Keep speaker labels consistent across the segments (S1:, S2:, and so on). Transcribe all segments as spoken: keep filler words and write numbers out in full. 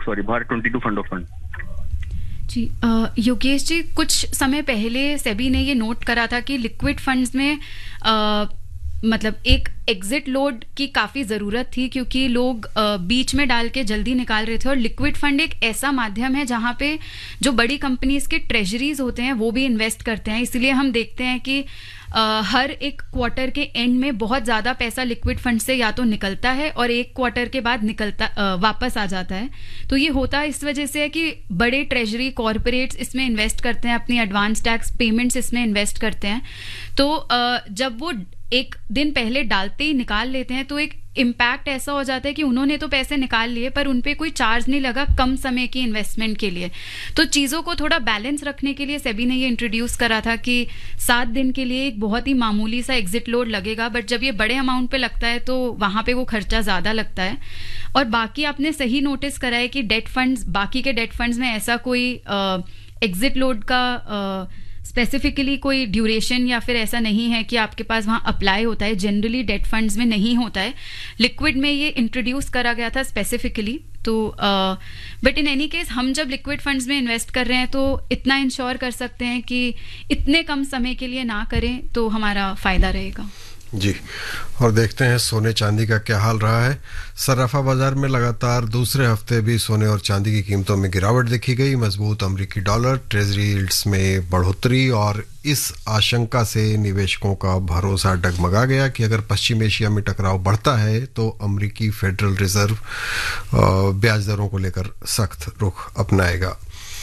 S1: Sorry Bharat बाईस fund of fund.
S2: जी योगेश जी, कुछ समय पहले सेबी ने ये नोट करा था कि लिक्विड फंड्स में आ, मतलब एक एग्जिट लोड की काफ़ी ज़रूरत थी, क्योंकि लोग बीच में डाल के जल्दी निकाल रहे थे। और लिक्विड फंड एक ऐसा माध्यम है जहाँ पे जो बड़ी कंपनीज के ट्रेजरीज होते हैं वो भी इन्वेस्ट करते हैं। इसलिए हम देखते हैं कि Uh, हर एक क्वार्टर के एंड में बहुत ज़्यादा पैसा लिक्विड फंड से या तो निकलता है और एक क्वार्टर के बाद निकलता uh, वापस आ जाता है। तो ये होता इस वजह से है कि बड़े ट्रेजरी कॉरपोरेट्स इसमें इन्वेस्ट करते हैं, अपनी एडवांस टैक्स पेमेंट्स इसमें इन्वेस्ट करते हैं। तो uh, जब वो एक दिन पहले डालते ही निकाल लेते हैं तो एक इम्पैक्ट ऐसा हो जाता है कि उन्होंने तो पैसे निकाल लिए पर उन पे कोई चार्ज नहीं लगा कम समय की इन्वेस्टमेंट के लिए। तो चीज़ों को थोड़ा बैलेंस रखने के लिए सेबी ने ये इंट्रोड्यूस करा था कि सात दिन के लिए एक बहुत ही मामूली सा एग्जिट लोड लगेगा, बट जब ये बड़े अमाउंट पे लगता है तो वहाँ पे वो खर्चा ज़्यादा लगता है। और बाकी आपने सही नोटिस करा है कि डेट फंड्स, बाकी के डेट फंड्स में ऐसा कोई एग्जिट लोड का uh, स्पेसिफिकली कोई ड्यूरेशन या फिर ऐसा नहीं है कि आपके पास वहाँ अप्लाई होता है। जनरली डेट फंड्स में नहीं होता है। लिक्विड में ये इंट्रोड्यूस करा गया था स्पेसिफिकली। तो बट इन एनी केस हम जब लिक्विड फंड्स में इन्वेस्ट कर रहे हैं तो इतना इंश्योर कर सकते हैं कि इतने कम समय के लिए ना करें तो हमारा फायदा रहेगा।
S3: जी, और देखते हैं सोने चांदी का क्या हाल रहा है। सराफा बाजार में लगातार दूसरे हफ्ते भी सोने और चांदी की कीमतों में गिरावट देखी गई। मजबूत अमेरिकी डॉलर, ट्रेजरी यील्ड्स में बढ़ोतरी और इस आशंका से निवेशकों का भरोसा डगमगा गया कि अगर पश्चिम एशिया में टकराव बढ़ता है तो अमेरिकी फेडरल रिजर्व ब्याज दरों को लेकर सख्त रुख अपनाएगा।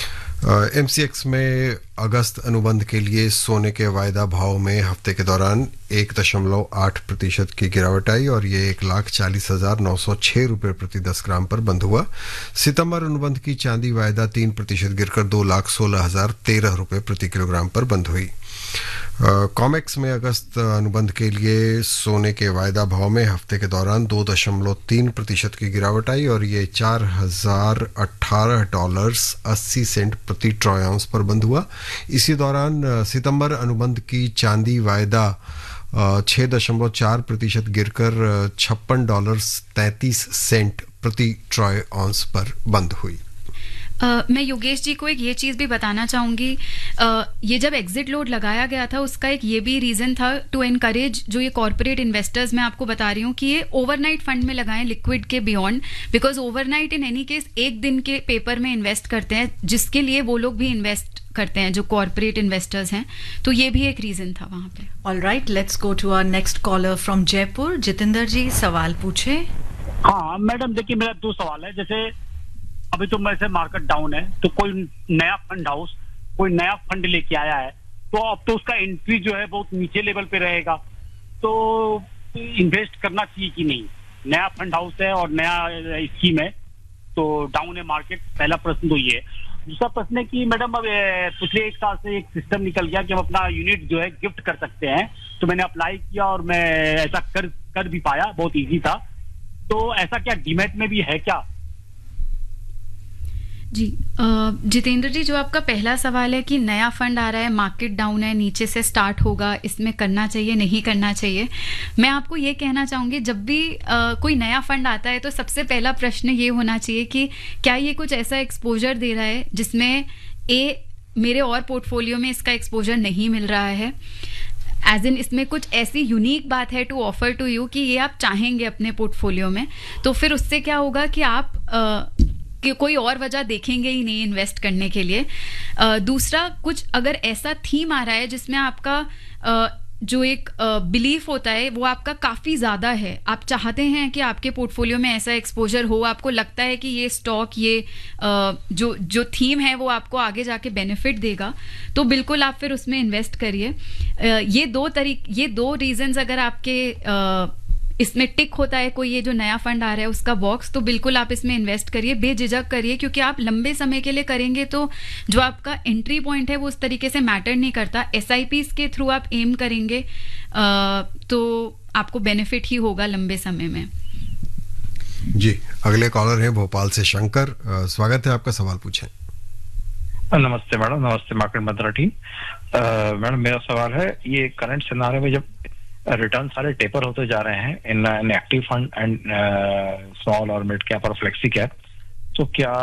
S3: एम सी एक्स में अगस्त अनुबंध के लिए सोने के वायदा भाव में हफ्ते के दौरान एक दशमलव आठ प्रतिशत की गिरावट आई और ये एक लाख चालीस हजार नौ सौ छः रुपये प्रति दस ग्राम पर बंद हुआ। सितंबर अनुबंध की चांदी वायदा तीन प्रतिशत गिरकर दो लाख सोलह हजार तेरह रुपये प्रति किलोग्राम पर बंद हुई। कॉमेक्स में अगस्त अनुबंध के लिए सोने के वायदा भाव में हफ्ते के दौरान दो दशमलव तीन प्रतिशत की गिरावट आई और ये चार हजार अट्ठारह डॉलर्स अस्सी सेंट प्रति ट्रॉय आउंस पर बंद हुआ। इसी दौरान सितंबर अनुबंध की चांदी वायदा छः दशमलव चार प्रतिशत गिरकर छप्पन डॉलर्स तैंतीस सेंट प्रति ट्रॉय आउंस पर बंद हुई।
S2: Uh, मैं योगेश जी को एक ये चीज़ भी बताना चाहूँगी। uh, ये जब एग्जिट लोड लगाया गया था उसका एक ये भी रीज़न था टू एनकरेज जो ये कॉर्पोरेट इन्वेस्टर्स, मैं आपको बता रही हूँ कि ये ओवरनाइट फंड में लगाएं लिक्विड के beyond, because overnight in any case एक दिन के पेपर में इन्वेस्ट करते हैं जिसके लिए वो लोग भी इन्वेस्ट करते हैं जो कॉर्पोरेट इन्वेस्टर्स हैं। तो ये भी एक रीज़न था वहाँ पे।
S4: All right, let's go to our next collar from Jaipur. Jitendra जी सवाल पूछे।
S5: हाँ मैडम, देखिए मेरा दो सवाल है। जैसे अभी तो वैसे मार्केट डाउन है तो कोई नया फंड हाउस कोई नया फंड लेके आया है तो अब तो उसका एंट्री जो है बहुत नीचे लेवल पे रहेगा, तो इन्वेस्ट करना चाहिए कि नहीं? नया फंड हाउस है और नया स्कीम है तो डाउन है मार्केट। पहला प्रश्न तो ये है। दूसरा प्रश्न है कि मैडम अब पिछले एक साल से एक सिस्टम निकल गया कि हम अपना यूनिट जो है गिफ्ट कर सकते हैं, तो मैंने अप्लाई किया और मैं ऐसा कर कर भी पाया, बहुत ईजी था। तो ऐसा क्या डीमैट में भी है क्या?
S2: जी जितेंद्र जी, जो आपका पहला सवाल है कि नया फंड आ रहा है, मार्केट डाउन है, नीचे से स्टार्ट होगा, इसमें करना चाहिए नहीं करना चाहिए, मैं आपको ये कहना चाहूँगी जब भी आ, कोई नया फंड आता है तो सबसे पहला प्रश्न ये होना चाहिए कि क्या ये कुछ ऐसा एक्सपोजर दे रहा है जिसमें ए मेरे और पोर्टफोलियो में इसका एक्सपोजर नहीं मिल रहा है, एज इन इसमें कुछ ऐसी यूनिक बात है टू ऑफर टू यू कि ये आप चाहेंगे अपने पोर्टफोलियो में। तो फिर उससे क्या होगा कि आप आ, कि कोई और वजह देखेंगे ही नहीं इन्वेस्ट करने के लिए। uh, दूसरा, कुछ अगर ऐसा थीम आ रहा है जिसमें आपका uh, जो एक बिलीफ uh, होता है वो आपका काफ़ी ज़्यादा है, आप चाहते हैं कि आपके पोर्टफोलियो में ऐसा एक्सपोजर हो, आपको लगता है कि ये स्टॉक ये uh, जो जो थीम है वो आपको आगे जाके बेनिफिट देगा, तो बिल्कुल आप फिर उसमें इन्वेस्ट करिए। uh, ये दो तरीक ये दो रीजंस अगर आपके uh, इसमें टिक होता है कोई ये जो नया फंड आ रहा है उसका बॉक्स, तो बिल्कुल आप इसमें इन्वेस्ट करिए, बेझिझक करिए, क्योंकि आप लंबे समय के लिए करेंगे तो जो आपका एंट्री पॉइंट है वो उस तरीके से मैटर नहीं करता। एसआईपीस के थ्रू आप एम करेंगे आ, तो आपको बेनिफिट ही होगा लंबे समय में।
S3: जी, अगले कॉलर हैं भोपाल से शंकर। आ, स्वागत है आपका, सवाल पूछें।
S6: नमस्ते मैडम। नमस्ते मार्केट मंत्रा टीम। मैडम मेरा सवाल है, ये करंट सिनारियो में जब रिटर्न सारे टेपर होते जा रहे हैं इन एक्टिव फंड एंड स्मॉल और मिड कैप और फ्लेक्सी कैप, तो क्या